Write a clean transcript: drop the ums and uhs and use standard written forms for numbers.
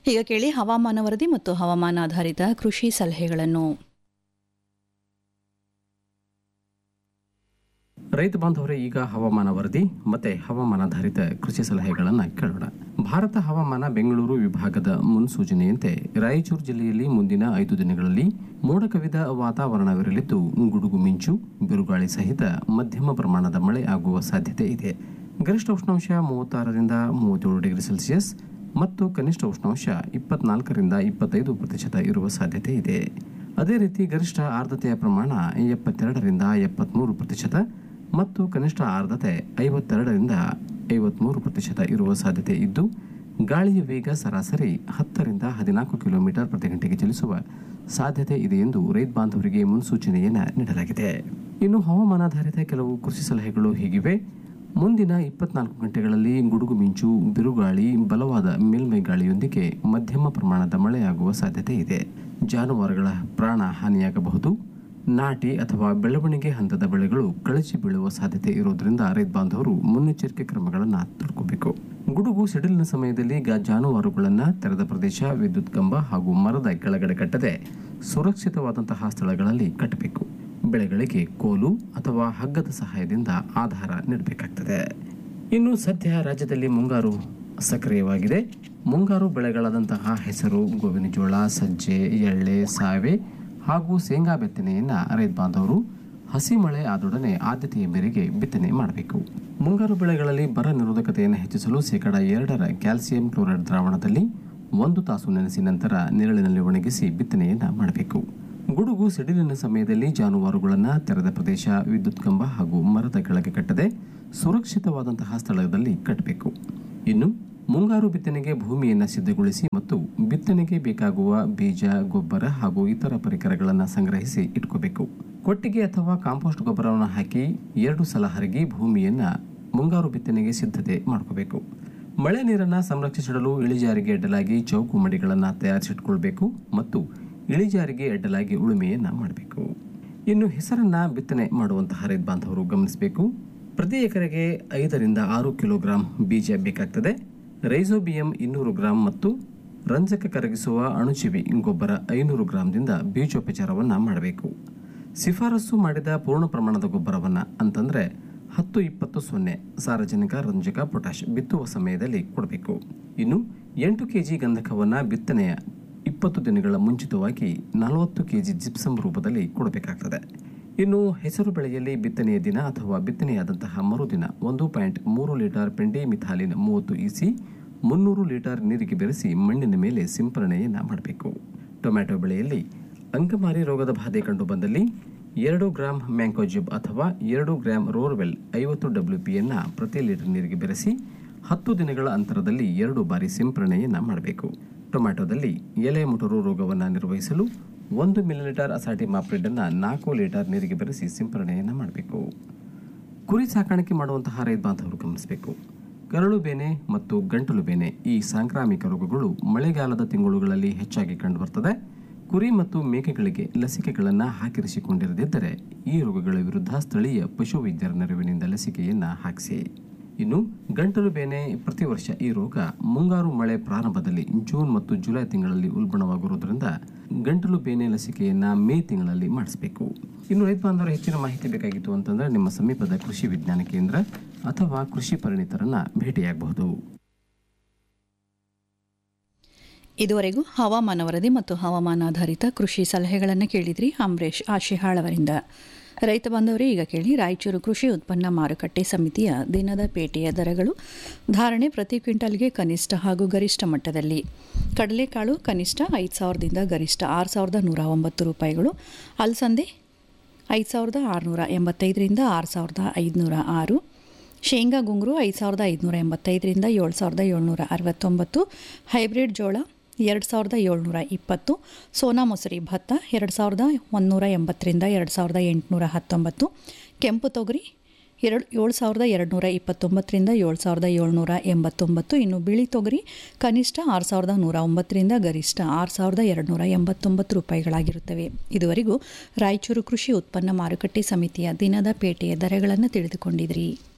ಈಗ ಕೇಳಿ ಹವಾಮಾನ ವರದಿ ಮತ್ತು ಹವಾಮಾನಾಧಾರಿತ ಕೃಷಿ ಸಲಹೆಗಳನ್ನು. ರೈತ ಬಾಂಧವರೇ, ಈಗ ಹವಾಮಾನ ವರದಿ ಮತ್ತೆ ಹವಾಮಾನಾಧಾರಿತ ಕೃಷಿ ಸಲಹೆಗಳನ್ನು ಕೇಳೋಣ. ಭಾರತ ಹವಾಮಾನ ಬೆಂಗಳೂರು ವಿಭಾಗದ ಮುನ್ಸೂಚನೆಯಂತೆ ರಾಯಚೂರು ಜಿಲ್ಲೆಯಲ್ಲಿ ಮುಂದಿನ 5 ದಿನಗಳಲ್ಲಿ ಮೋಡ ಕವಿದ ವಾತಾವರಣವಿರಲಿದ್ದು ಗುಡುಗು ಮಿಂಚು, ಬಿರುಗಾಳಿ ಸಹಿತ ಮಧ್ಯಮ ಪ್ರಮಾಣದ ಮಳೆ ಆಗುವ ಸಾಧ್ಯತೆ ಇದೆ. ಗರಿಷ್ಠ ಉಷ್ಣಾಂಶ 36ರಿಂದ 37 ಡಿಗ್ರಿ ಸೆಲ್ಸಿಯಸ್ ಮತ್ತು ಕನಿಷ್ಠ ಉಷ್ಣಾಂಶ 24ರಿಂದ 25% ಇರುವ ಸಾಧ್ಯತೆ ಇದೆ. ಅದೇ ರೀತಿ ಗರಿಷ್ಠ ಆರ್ದ್ರತೆಯ ಪ್ರಮಾಣ 72ರಿಂದ 73% ಮತ್ತು ಕನಿಷ್ಠ ಆರ್ದ್ರತೆ 52ರಿಂದ 53% ಇರುವ ಸಾಧ್ಯತೆ ಇದ್ದು, ಗಾಳಿಯ ವೇಗ ಸರಾಸರಿ 10ರಿಂದ 14 ಕಿಲೋಮೀಟರ್ ಪ್ರತಿ ಗಂಟೆಗೆ ಚಲಿಸುವ ಸಾಧ್ಯತೆ ಇದೆ ಎಂದು ರೈತ ಬಾಂಧವರಿಗೆ ಮುನ್ಸೂಚನೆಯನ್ನು ನೀಡಲಾಗಿದೆ. ಇನ್ನು ಹವಾಮಾನಾಧಾರಿತ ಕೆಲವು ಕೃಷಿ ಸಲಹೆಗಳು ಹೀಗಿವೆ. ಮುಂದಿನ 24 ಗಂಟೆಗಳಲ್ಲಿ ಗುಡುಗು ಮಿಂಚು, ಬಿರುಗಾಳಿ, ಬಲವಾದ ಮೇಲ್ಮೈ ಗಾಳಿಯೊಂದಿಗೆ ಮಧ್ಯಮ ಪ್ರಮಾಣದ ಮಳೆಯಾಗುವ ಸಾಧ್ಯತೆ ಇದೆ. ಜಾನುವಾರುಗಳ ಪ್ರಾಣ ಹಾನಿಯಾಗಬಹುದು. ನಾಟಿ ಅಥವಾ ಬೆಳವಣಿಗೆ ಹಂತದ ಬೆಳೆಗಳು ಕಳಚಿ ಬೀಳುವ ಸಾಧ್ಯತೆ ಇರುವುದರಿಂದ ರೈತ ಬಾಂಧವರು ಮುನ್ನೆಚ್ಚರಿಕೆ ಕ್ರಮಗಳನ್ನು ತೆಗೆದುಕೊಳ್ಳಬೇಕು. ಗುಡುಗು ಸಿಡಿಲಿನ ಸಮಯದಲ್ಲಿ ಜಾನುವಾರುಗಳನ್ನು ತೆರೆದ ಪ್ರದೇಶ, ವಿದ್ಯುತ್ ಕಂಬ ಹಾಗೂ ಮರದ ಕೆಳಗಡೆ ಕಟ್ಟದೆ ಸುರಕ್ಷಿತವಾದಂತಹ ಸ್ಥಳಗಳಲ್ಲಿ ಕಟ್ಟಬೇಕು. ಬೆಳೆಗಳಿಗೆ ಕೋಲು ಅಥವಾ ಹಗ್ಗದ ಸಹಾಯದಿಂದ ಆಧಾರ ನೀಡಬೇಕಾಗ್ತದೆ. ಇನ್ನು ಸದ್ಯ ರಾಜ್ಯದಲ್ಲಿ ಮುಂಗಾರು ಸಕ್ರಿಯವಾಗಿದೆ. ಮುಂಗಾರು ಬೆಳೆಗಳಾದಂತಹ ಹೆಸರು, ಗೋವಿನ ಜೋಳ, ಸಜ್ಜೆ, ಎಳ್ಳೆ, ಸಾವೆ ಹಾಗೂ ಶೇಂಗಾ ಬಿತ್ತನೆಯನ್ನು ರೈತ ಬಾಂಧವರು ಹಸಿ ಮಳೆ ಆದೊಡನೆ ಆದ್ಯತೆಯ ಮೇರೆಗೆ ಬಿತ್ತನೆ ಮಾಡಬೇಕು. ಮುಂಗಾರು ಬೆಳೆಗಳಲ್ಲಿ ಬರ ನಿರೋಧಕತೆಯನ್ನು ಹೆಚ್ಚಿಸಲು ಶೇಕಡಾ 2ರ ಕ್ಯಾಲ್ಸಿಯಂ ಕ್ಲೋರೈಡ್ ದ್ರಾವಣದಲ್ಲಿ 1 ತಾಸು ನೆನೆಸಿ ನಂತರ ನೆರಳಿನಲ್ಲಿ ಒಣಗಿಸಿ ಬಿತ್ತನೆಯನ್ನು ಮಾಡಬೇಕು. ಗುಡುಗು ಸಿಡಿಲಿನ ಸಮಯದಲ್ಲಿ ಜಾನುವಾರುಗಳನ್ನು ತೆರೆದ ಪ್ರದೇಶ, ವಿದ್ಯುತ್ ಕಂಬ ಹಾಗೂ ಮರದ ಕೆಳಗೆ ಕಟ್ಟದೆ ಸುರಕ್ಷಿತವಾದಂತಹ ಸ್ಥಳದಲ್ಲಿ ಕಟ್ಟಬೇಕು. ಇನ್ನು ಮುಂಗಾರು ಬಿತ್ತನೆಗೆ ಭೂಮಿಯನ್ನು ಸಿದ್ಧಗೊಳಿಸಿ ಮತ್ತು ಬಿತ್ತನೆಗೆ ಬೇಕಾಗುವ ಬೀಜ, ಗೊಬ್ಬರ ಹಾಗೂ ಇತರ ಪರಿಕರಗಳನ್ನು ಸಂಗ್ರಹಿಸಿ ಇಟ್ಕೋಬೇಕು. ಕೊಟ್ಟಿಗೆ ಅಥವಾ ಕಾಂಪೋಸ್ಟ್ ಗೊಬ್ಬರವನ್ನು ಹಾಕಿ 2 ಸಲ ಹರಗಿ ಭೂಮಿಯನ್ನು ಮುಂಗಾರು ಬಿತ್ತನೆಗೆ ಸಿದ್ಧತೆ ಮಾಡ್ಕೋಬೇಕು. ಮಳೆ ನೀರನ್ನು ಸಂರಕ್ಷಿಸಿಡಲು ಇಳಿಜಾರಿಗೆ ಅಡ್ಡಲಾಗಿ ಚೌಕು ಮಡಿಗಳನ್ನು ತಯಾರಿಸಿಟ್ಕೊಳ್ಬೇಕು ಮತ್ತು ಇಳಿಜಾರಿಗೆ ಅಡ್ಡಲಾಗಿ ಉಳುಮೆಯನ್ನು ಮಾಡಬೇಕು. ಇನ್ನು ಹೆಸರನ್ನು ಬಿತ್ತನೆ ಮಾಡುವಂತಹ ರೈತ ಬಾಂಧವರು ಗಮನಿಸಬೇಕು. ಪ್ರತಿ ಎಕರೆಗೆ 5ರಿಂದ 6 ಕಿಲೋಗ್ರಾಂ ಬೀಜ ಬೇಕಾಗ್ತದೆ. ರೈಸೋಬಿಯಂ 200 ಗ್ರಾಂ ಮತ್ತು ರಂಜಕ ಕರಗಿಸುವ ಅಣುಜೀವಿ ಗೊಬ್ಬರ 500 ಗ್ರಾಂದಿಂದ ಬೀಜೋಪಚಾರವನ್ನು ಮಾಡಬೇಕು. ಶಿಫಾರಸು ಮಾಡಿದ ಪೂರ್ಣ ಪ್ರಮಾಣದ ಗೊಬ್ಬರವನ್ನು ಅಂತಂದರೆ 10-20-0 ಸಾರಜನಕ, ರಂಜಕ, ಪೊಟ್ಯಾಷ್ ಬಿತ್ತುವ ಸಮಯದಲ್ಲಿ ಕೊಡಬೇಕು. ಇನ್ನು 8 ಕೆಜಿ ಗಂಧಕವನ್ನು ಬಿತ್ತನೆಯ 20 ದಿನಗಳ ಮುಂಚಿತವಾಗಿ 40 ಕೆಜಿ ಜಿಪ್ಸಮ್ ರೂಪದಲ್ಲಿ ಕೊಡಬೇಕಾಗ್ತದೆ. ಇನ್ನು ಹೆಸರು ಬೆಳೆಯಲ್ಲಿ ಬಿತ್ತನೆಯ ದಿನ ಅಥವಾ ಬಿತ್ತನೆಯಾದಂತಹ ಮರುದಿನ 1.3 ಲೀಟರ್ ಪೆಂಡಿಮಿಥಾಲಿನ್ 30 EC 300 ಲೀಟರ್ ನೀರಿಗೆ ಬೆರೆಸಿ ಮಣ್ಣಿನ ಮೇಲೆ ಸಿಂಪರಣೆಯನ್ನು ಮಾಡಬೇಕು. ಟೊಮ್ಯಾಟೊ ಬೆಳೆಯಲ್ಲಿ ಅಂಗಮಾರಿ ರೋಗದ ಬಾಧೆ ಕಂಡು ಬಂದಲ್ಲಿ 2 ಗ್ರಾಂ ಮ್ಯಾಂಕೋಜಿಬ್ ಅಥವಾ 2 ಗ್ರಾಂ ರೋರ್ವೆಲ್ 50 WPಯನ್ನು ಪ್ರತಿ ಲೀಟರ್ ನೀರಿಗೆ ಬೆರೆಸಿ 10 ದಿನಗಳ ಅಂತರದಲ್ಲಿ 2 ಬಾರಿ ಸಿಂಪರಣೆಯನ್ನು ಮಾಡಬೇಕು. ಟೊಮ್ಯಾಟೊದಲ್ಲಿ ಎಲೆ ಮುಟುರು ರೋಗವನ್ನು ನಿರ್ವಹಿಸಲು 1 ಮಿಲಿಲೀಟರ್ ಅಸಾಟಿಮಾಪ್ರಿಡನ್ನು 4 ಲೀಟರ್ ನೀರಿಗೆ ಬೆರೆಸಿ ಸಿಂಪರಣೆಯನ್ನು ಮಾಡಬೇಕು. ಕುರಿ ಸಾಕಾಣಿಕೆ ಮಾಡುವಂತಹ ರೈತ ಬಾಂಧವರು ಗಮನಿಸಬೇಕು. ಕರಳು ಬೇನೆ ಮತ್ತು ಗಂಟಲು ಬೇನೆ ಈ ಸಾಂಕ್ರಾಮಿಕ ರೋಗಗಳು ಮಳೆಗಾಲದ ತಿಂಗಳುಗಳಲ್ಲಿ ಹೆಚ್ಚಾಗಿ ಕಂಡುಬರ್ತದೆ. ಕುರಿ ಮತ್ತು ಮೇಕೆಗಳಿಗೆ ಲಸಿಕೆಗಳನ್ನು ಹಾಕಿರಿಸಿಕೊಂಡಿರದಿದ್ದರೆ ಈ ರೋಗಗಳ ವಿರುದ್ಧ ಸ್ಥಳೀಯ ಪಶುವೈದ್ಯರ ನೆರವಿನಿಂದ ಲಸಿಕೆಯನ್ನು ಹಾಕಿಸಿ. ಇನ್ನು ಗಂಟಲು ಬೇನೆ ಪ್ರತಿ ವರ್ಷ ಈ ರೋಗ ಮುಂಗಾರು ಮಳೆ ಪ್ರಾರಂಭದಲ್ಲಿ ಜೂನ್ ಮತ್ತು ಜುಲೈ ತಿಂಗಳಲ್ಲಿ ಉಲ್ಬಣವಾಗಿರುವುದರಿಂದ ಗಂಟಲು ಬೇನೆ ಲಸಿಕೆಯನ್ನು ಮೇ ತಿಂಗಳಲ್ಲಿ ಮಾಡಿಸಬೇಕು. ಇನ್ನು ರೈತ ಬಾಂಧವರ ಹೆಚ್ಚಿನ ಮಾಹಿತಿ ಬೇಕಾಗಿತ್ತು ಅಂತಂದರೆ ನಿಮ್ಮ ಸಮೀಪದ ಕೃಷಿ ವಿಜ್ಞಾನ ಕೇಂದ್ರ ಅಥವಾ ಕೃಷಿ ಪರಿಣಿತರನ್ನ ಭೇಟಿಯಾಗಬಹುದು. ಇದುವರೆಗೂ ಹವಾಮಾನ ವರದಿ ಮತ್ತು ಹವಾಮಾನಾಧಾರಿತ ಕೃಷಿ ಸಲಹೆಗಳನ್ನು ಕೇಳಿದ್ರಿ ಅಂಬರೀಶ್ ಆಶಿಹಾಳ್ ಅವರಿಂದ. ರೈತ ಬಾಂಧವರೇ, ಈಗ ಕೇಳಿ ರಾಯಚೂರು ಕೃಷಿ ಉತ್ಪನ್ನ ಮಾರುಕಟ್ಟೆ ಸಮಿತಿಯ ದಿನದ ಪೇಟೆಯ ದರಗಳು. ಧಾರಣೆ ಪ್ರತಿ ಕ್ವಿಂಟಲ್ಗೆ ಕನಿಷ್ಠ ಹಾಗೂ ಗರಿಷ್ಠ ಮಟ್ಟದಲ್ಲಿ ಕಡಲೆಕಾಳು ಕನಿಷ್ಠ 5,000ದಿಂದ ಗರಿಷ್ಠ 6,109 ರೂಪಾಯಿಗಳು. ಅಲಸಂದೆ 5,685ರಿಂದ 6,506. ಶೇಂಗಾ ಗುಂಗುರು 5,585ರಿಂದ 7,769. ಹೈಬ್ರಿಡ್ ಜೋಳ 2,720. ಸೋನಾ ಮೊಸರಿ ಭತ್ತ 2,180ರಿಂದ 2,819. ಕೆಂಪು ತೊಗರಿ 7,229ರಿಂದ 7,789. ಇನ್ನು ಬಿಳಿ ತೊಗರಿ ಕನಿಷ್ಠ 6,109ರಿಂದ ಗರಿಷ್ಠ 6,289 ರೂಪಾಯಿಗಳಾಗಿರುತ್ತವೆ. ಇದುವರೆಗೂ ರಾಯಚೂರು ಕೃಷಿ ಉತ್ಪನ್ನ ಮಾರುಕಟ್ಟೆ ಸಮಿತಿಯ ದಿನದ ಪೇಟೆಯ ದರಗಳನ್ನು ತಿಳಿದುಕೊಂಡಿದ್ರಿ.